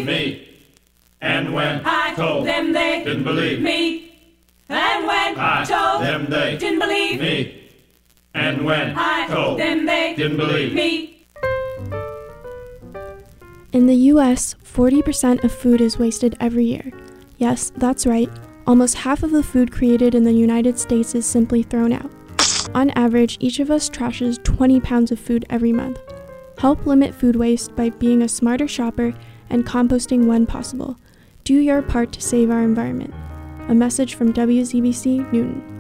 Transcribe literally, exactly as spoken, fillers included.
me. And when I told them they didn't believe me. And when I told them they didn't believe me. And when I told them they didn't believe me. In the U S, forty percent of food is wasted every year. Yes, that's right. Almost half of the food created in the United States is simply thrown out. On average, each of us trashes twenty pounds of food every month. Help limit food waste by being a smarter shopper and composting when possible. Do your part to save our environment. A message from W Z B C Newton.